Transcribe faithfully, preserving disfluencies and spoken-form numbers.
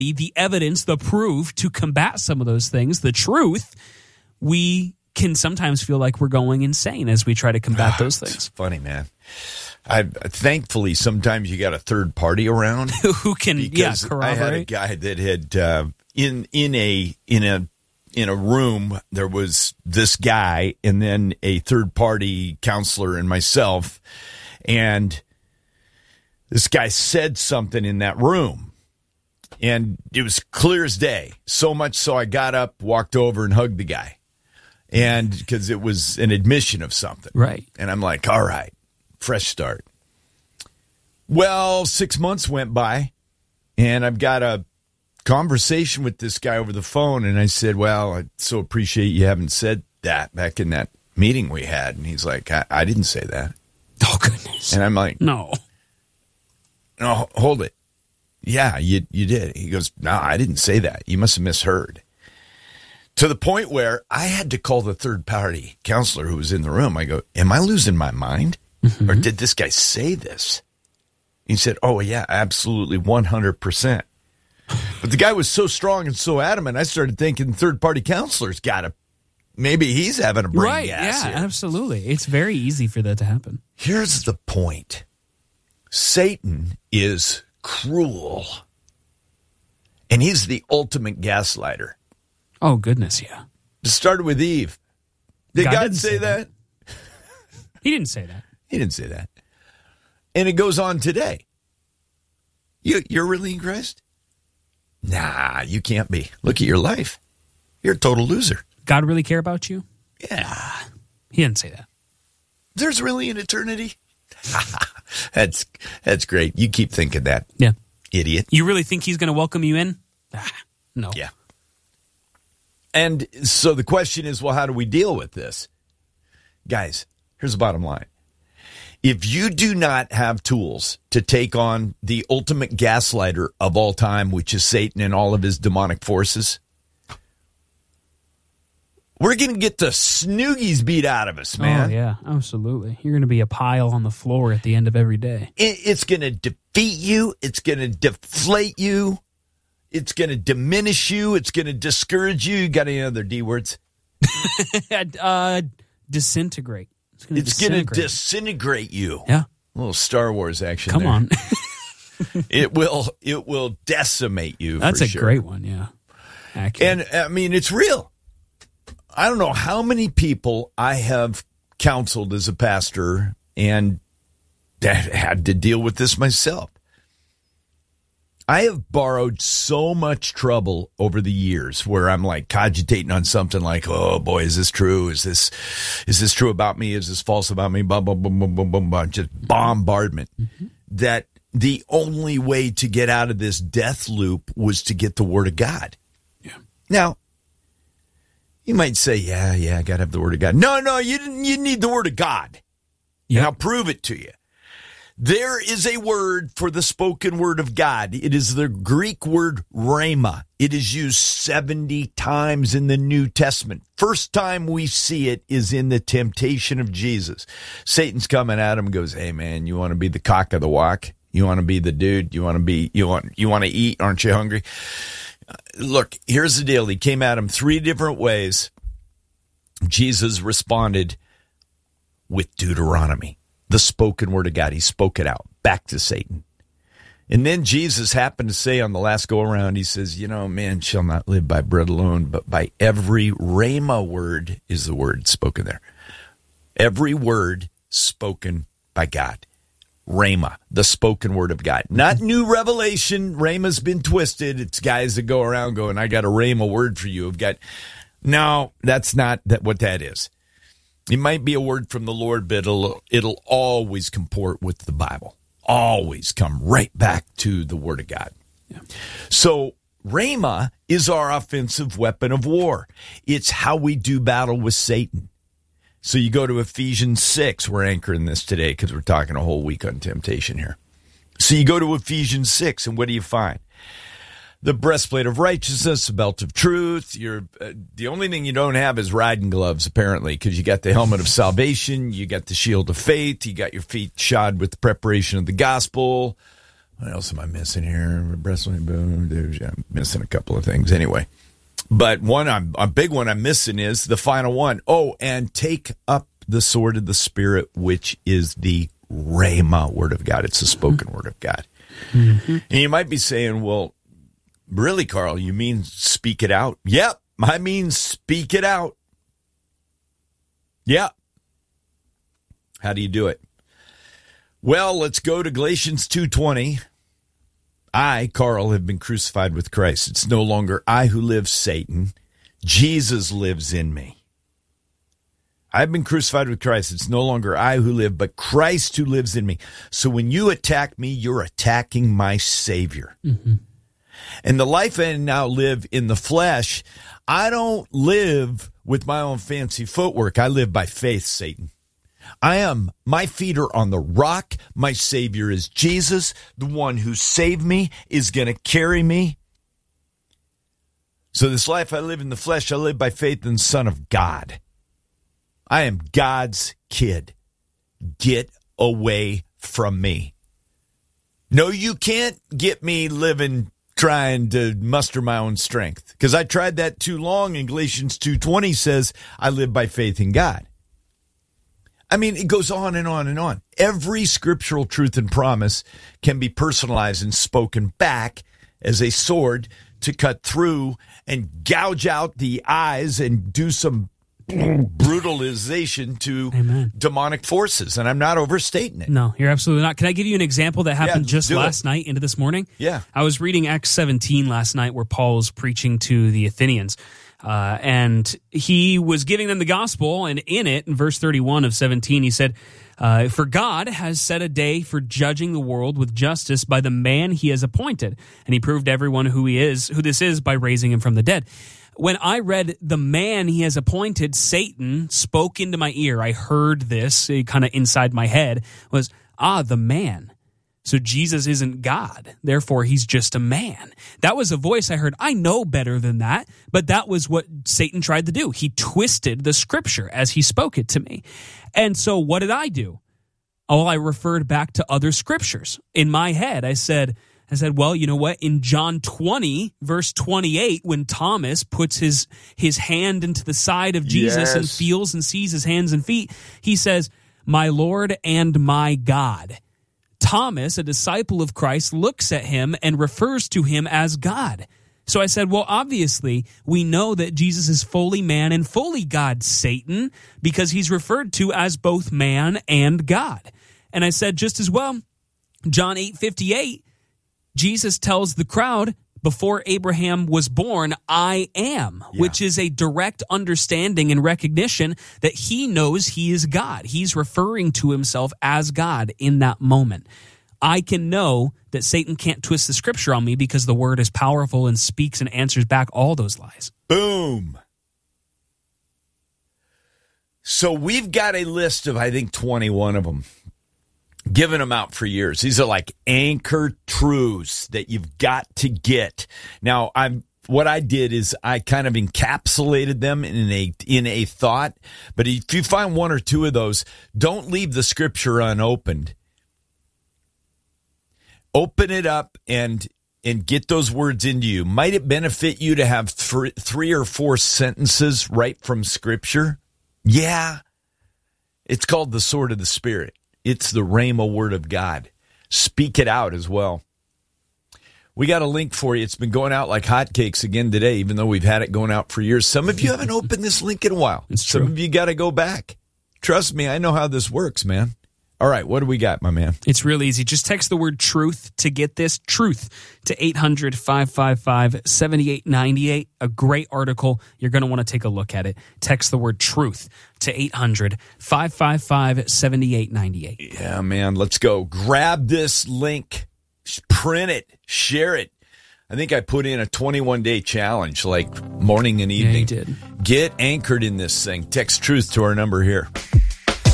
the evidence, the proof to combat some of those things, the truth, we can sometimes feel like we're going insane as we try to combat those things. It's funny, man. I thankfully sometimes you got a third party around who can yeah corroborate. I had a guy that had uh, in in a in a in a room there was this guy and then a third party counselor and myself, and this guy said something in that room. And it was clear as day, so much so I got up, walked over, and hugged the guy. And because it was an admission of something. Right. And I'm like, all right, fresh start. Well, six months went by, and I've got a conversation with this guy over the phone. And I said, well, I so appreciate you haven't said that back in that meeting we had. And he's like, I, I didn't say that. Oh, goodness. And I'm like, no. No, hold it. Yeah, you you did. He goes, no, I didn't say that. You must have misheard. To the point where I had to call the third party counselor who was in the room. I go, am I losing my mind? Mm-hmm. Or did this guy say this? He said, oh, yeah, absolutely, one hundred percent. But the guy was so strong and so adamant, I started thinking third party counselor's got to, maybe he's having a brain right, gas. Yeah, here. Absolutely. It's very easy for that to happen. Here's the point. Satan is cruel. And he's the ultimate gaslighter. Oh, goodness, yeah. It started with Eve. Did God, God say, say that? that? He didn't say that. He didn't say that. And it goes on today. You, you're really in Christ? Nah, you can't be. Look at your life. You're a total loser. God really care about you? Yeah. He didn't say that. There's really an eternity? That's that's great. You keep thinking that. Yeah. Idiot. You really think he's going to welcome you in? Ah, no. Yeah. And so the question is, well, how do we deal with this? Guys, here's the bottom line. If you do not have tools to take on the ultimate gaslighter of all time, which is Satan and all of his demonic forces, we're going to get the snoogies beat out of us, man. Oh, yeah, absolutely. You're going to be a pile on the floor at the end of every day. It, it's going to defeat you. It's going to deflate you. It's going to diminish you. It's going to discourage you. You got any other D words? uh, disintegrate. It's going to it's disintegrate. going to disintegrate you. Yeah. A little Star Wars action Come there. on. It will it will decimate you. That's for a sure. great one, yeah. Accurate. And, I mean, it's real. I don't know how many people I have counseled as a pastor and had to deal with this myself. I have borrowed so much trouble over the years where I'm like cogitating on something like, oh boy, is this true? Is this is this true about me? Is this false about me? Blah, blah, blah, blah, blah, blah, blah. Just bombardment. Mm-hmm. That the only way to get out of this death loop was to get the Word of God. Yeah. Now, you might say, yeah, yeah, I got to have the Word of God. No, no, you didn't. You need the Word of God. Yep. And I'll prove it to you. There is a word for the spoken word of God. It is the Greek word rhema. It is used seventy times in the New Testament. First time we see it is in the temptation of Jesus. Satan's coming at him and goes, hey, man, you want to be the cock of the walk? You want to be the dude? You want to be, you want, you want to eat? Aren't you hungry? Look, here's the deal. He came at him three different ways. Jesus responded with Deuteronomy, the spoken word of God. He spoke it out back to Satan. And then Jesus happened to say on the last go around, he says, you know, man shall not live by bread alone, but by every rhema word is the word spoken there. Every word spoken by God. Rhema, the spoken word of God. Not new revelation. Rhema's been twisted. It's guys that go around going, I got a rhema word for you. I've got, no, that's not that what that is. It might be a word from the Lord, but it'll, it'll always comport with the Bible. Always come right back to the Word of God. Yeah. So rhema is our offensive weapon of war. It's how we do battle with Satan. So you go to Ephesians six. We're anchoring this today because we're talking a whole week on temptation here. So you go to Ephesians six, and what do you find? The breastplate of righteousness, the belt of truth. You're uh, the only thing you don't have is riding gloves, apparently, because you got the helmet of salvation, you got the shield of faith, you got your feet shod with the preparation of the gospel. What else am I missing here? Wrestling, boom. There's, yeah, I'm missing a couple of things anyway. But one, I'm, a big one I'm missing is the final one. Oh, and take up the sword of the Spirit, which is the Rhema word of God. It's the spoken mm-hmm. word of God. Mm-hmm. And you might be saying, well, really, Carl, you mean speak it out? Yep, I mean speak it out. Yeah. How do you do it? Well, let's go to Galatians two twenty. I, Carl, have been crucified with Christ. It's no longer I who live, Satan. Jesus lives in me. I've been crucified with Christ. It's no longer I who live, but Christ who lives in me. So when you attack me, you're attacking my Savior. Mm-hmm. And the life I now live in the flesh, I don't live with my own fancy footwork. I live by faith, Satan. I am, my feet are on the rock. My Savior is Jesus. The one who saved me is going to carry me. So this life I live in the flesh, I live by faith in the Son of God. I am God's kid. Get away from me. No, you can't get me living trying to muster my own strength, because I tried that too long, and Galatians two twenty says I live by faith in God. I mean, it goes on and on and on. Every scriptural truth and promise can be personalized and spoken back as a sword to cut through and gouge out the eyes and do some brutalization to Amen. Demonic forces. And I'm not overstating it. No, you're absolutely not. Can I give you an example that happened yeah, just last it. night into this morning? Yeah. I was reading Acts seventeen last night where Paul was preaching to the Athenians. Uh, and he was giving them the gospel, and in it, in verse thirty-one of seventeen, he said, uh, for God has set a day for judging the world with justice by the man he has appointed. And he proved to everyone who he is, who this is, by raising him from the dead. When I read the man he has appointed, Satan spoke into my ear. I heard this kind of inside my head was, ah, the man. So Jesus isn't God. Therefore, he's just a man. That was a voice I heard. I know better than that, but that was what Satan tried to do. He twisted the scripture as he spoke it to me. And so what did I do? Oh, I referred back to other scriptures. In my head, I said, I said, well, you know what? In John twenty, verse twenty-eight, when Thomas puts his, his hand into the side of Jesus yes. and feels and sees his hands and feet, he says, my Lord and my God. Thomas, a disciple of Christ, looks at him and refers to him as God. So I said, well, obviously, we know that Jesus is fully man and fully God, Satan, because he's referred to as both man and God. And I said, just as well, John eight fifty-eight, Jesus tells the crowd, before Abraham was born, I am, yeah. which is a direct understanding and recognition that he knows he is God. He's referring to himself as God in that moment. I can know that Satan can't twist the scripture on me because the word is powerful and speaks and answers back all those lies. Boom. So we've got a list of, I think, twenty-one of them. Given them out for years. These are like anchor truths that you've got to get. Now, I'm what I did is I kind of encapsulated them in a in a thought. But if you find one or two of those, don't leave the scripture unopened. Open it up and and get those words into you. Might it benefit you to have th- three or four sentences right from scripture? Yeah. It's called the sword of the Spirit. It's the Rhema word of God. Speak it out as well. We got a link for you. It's been going out like hotcakes again today, even though we've had it going out for years. Some of you haven't opened this link in a while. It's Some true. of you got to go back. Trust me, I know how this works, man. All right, what do we got, my man? It's real easy. Just text the word truth to get this. Truth to eight hundred, five five five, seven eight nine eight. A great article. You're going to want to take a look at it. Text the word truth to eight hundred, five five five, seven eight nine eight. Yeah, man, let's go. Grab this link. Print it. Share it. I think I put in a twenty-one day challenge, like morning and evening. Yeah, you did. Get anchored in this thing. Text truth to our number here.